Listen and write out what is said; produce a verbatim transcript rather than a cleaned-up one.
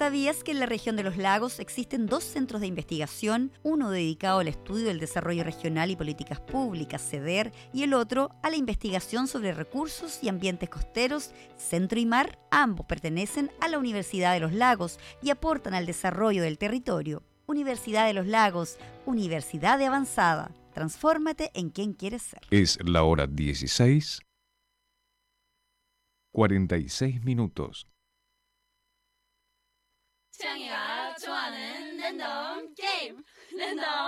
¿Sabías que en la región de los lagos existen dos centros de investigación, uno dedicado al estudio del desarrollo regional y políticas públicas, CEDER, y el otro a la investigación sobre recursos y ambientes costeros, Centro y Mar? Ambos pertenecen a la Universidad de los Lagos y aportan al desarrollo del territorio. Universidad de los Lagos, Universidad de Avanzada. Transfórmate en quien quieres ser. Es la hora dieciséis, cuarenta y seis minutos. 창이가 좋아하는 랜덤 게임 랜덤